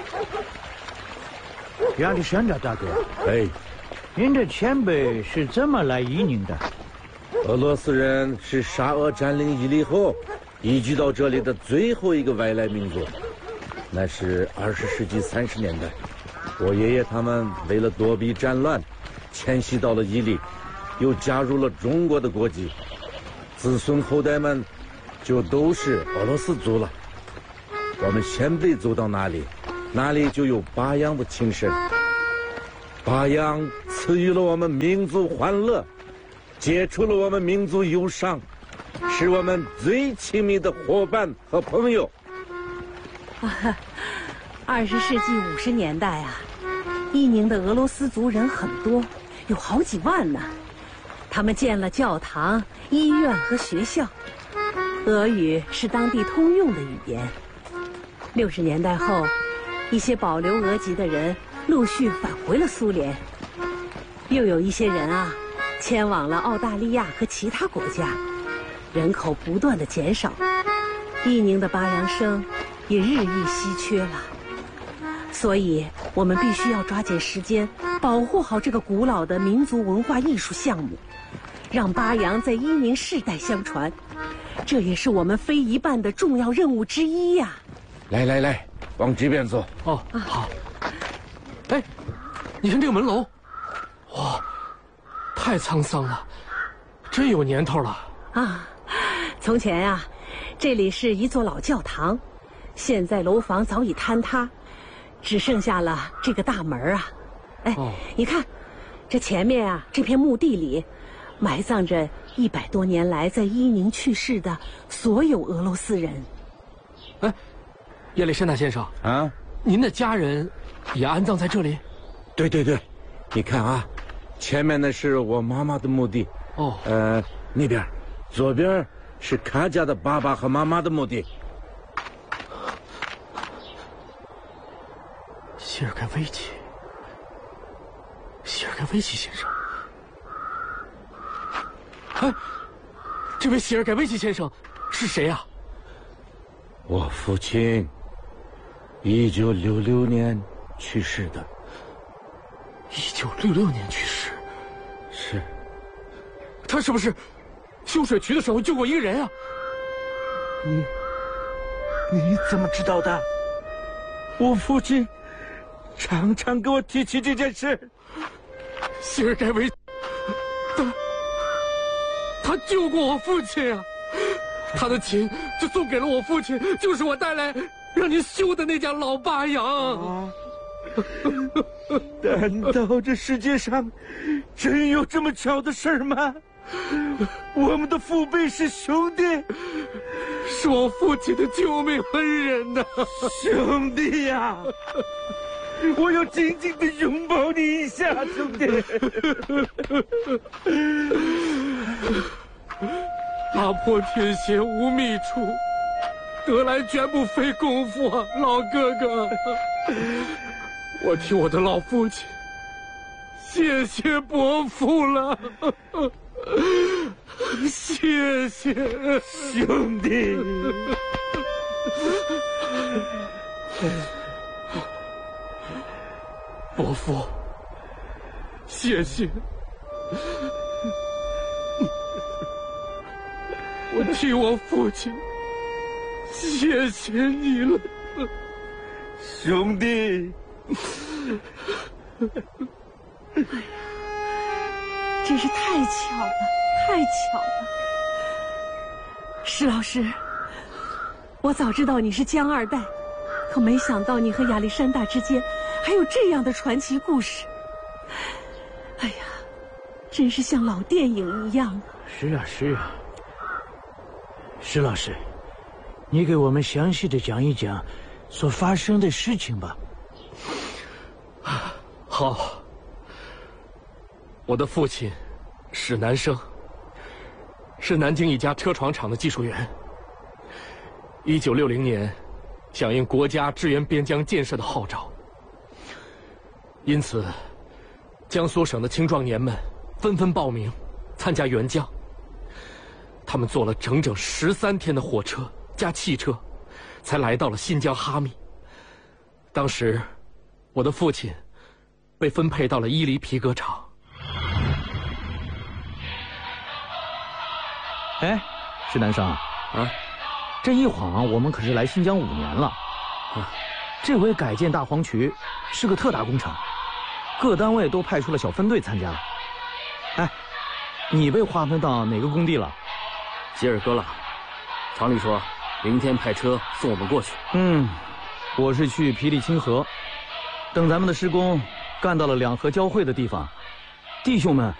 亚历山大大哥， 哎， 您的前辈是怎么来伊宁的？ 俄罗斯人是沙俄占领伊犁后移居到这里的最后一个外来民族，那是20世纪30年代。我爷爷他们为了躲避战乱，迁徙到了伊犁，又加入了中国的国籍，子孙后代们就都是俄罗斯族了。我们先辈走到哪里，哪里就有巴扬的情深。巴扬赐予了我们民族欢乐，解除了我们民族忧伤，是我们最亲密的伙伴和朋友。 20世纪50年代啊，伊宁的俄罗斯族人很多，有好几万呢。他们建了教堂、医院和学校，俄语是当地通用的语言。60年代后，一些保留俄籍的人陆续返回了苏联，又有一些人啊迁往了澳大利亚和其他国家，人口不断的减少，伊宁的巴扬声也日益稀缺了。所以我们必须要抓紧时间保护好这个古老的民族文化艺术项目，让巴扬在伊宁世代相传，这也是我们非遗办的重要任务之一呀。 来来来，往这边走。 哦，好。哎，你看这个门楼，哇，太沧桑了，真有年头了啊！从前呀，这里是一座老教堂，现在楼房早已坍塌，只剩下了这个大门啊。哎，你看，这前面啊，这片墓地里，埋葬着100多年来在伊宁去世的所有俄罗斯人。 哎，亚历山大先生啊， 您的家人也安葬在这里？ 对对对，你看啊，前面那是我妈妈的墓地。 哦， 那边，左边是卡家的爸爸和妈妈的墓地。 谢尔盖维奇先生。哎，这位谢尔盖维奇先生是谁啊？ 我父亲1966年去世的。 1966年去世？ 是。 他是不是修水渠的时候救过一个人啊？ 你怎么知道的？ 我父亲常常跟我提起这件事。 谢尔盖维，他救过我父亲啊！他的琴就送给了我父亲，就是我带来让您修的那架老巴扬。 难道这世界上真有这么巧的事吗？我们的父辈是兄弟， 是我父亲的救命恩人呐！ 兄弟呀，我要紧紧地拥抱你一下，兄弟。 踏破铁鞋无觅处，得来全不费工夫啊，老哥哥。我替我的老父亲谢谢伯父了，谢谢兄弟。 伯父，谢谢。我替我父亲谢谢你了， 兄弟。 哎呀，真是太巧了，太巧了！施老师，我早知道你是江二代，可没想到你和亚历山大之间还有这样的传奇故事。哎呀，真是像老电影一样。 是啊，是啊。施老师，你给我们详细的讲一讲所发生的事情吧。 好，我的父亲史南生，是南京一家车床厂的技术员。1960年，响应国家支援边疆建设的号召，因此，江苏省的青壮年们纷纷报名参加援疆。他们坐了整整13天的火车加汽车，才来到了新疆哈密。 当时，我的父亲被分配到了伊犁皮革厂。 哎，石南生啊，这一晃我们可是来新疆5年了。这回改建大黄渠是个特大工程，各单位都派出了小分队参加。哎，你被划分到哪个工地了？ 吉尔戈拉，厂里说明天派车送我们过去。 我是去皮里清河，等咱们的施工干到了2河交汇的地方，弟兄们